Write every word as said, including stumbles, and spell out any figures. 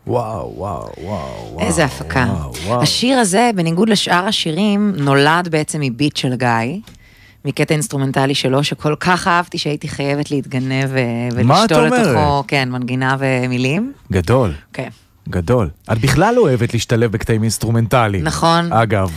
וואו, וואו, וואו. איזה הפקה. וואו, וואו. השיר הזה, בניגוד לשאר השירים, נולד בעצם מביט של גיא, מקטע אינסטרומנטלי שלו, שכל כך אהבתי שהייתי חייבת להתגנב ולשתול לתוכו, כן, מנגינה ומילים. גדול. כן. גדול. את בכלל אוהבת להשתלב בקטעים אינסטרומנטליים. נכון. אגב.